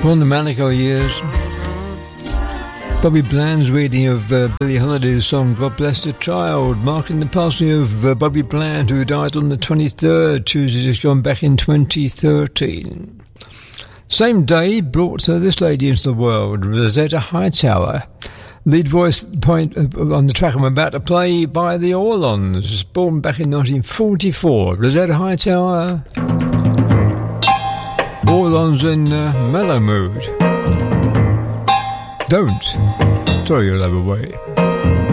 Upon the Manico years, Bobby Bland's reading of Billie Holiday's song God Bless the Child, marking the passing of Bobby Bland, who died on the 23rd, Tuesday just gone back in 2013. Same day brought this lady into the world, Rosetta Hightower, lead voice point on the track I'm about to play by the Orlons, born back in 1944. Rosetta Hightower, Orlons in mellow mood. Don't throw your love away.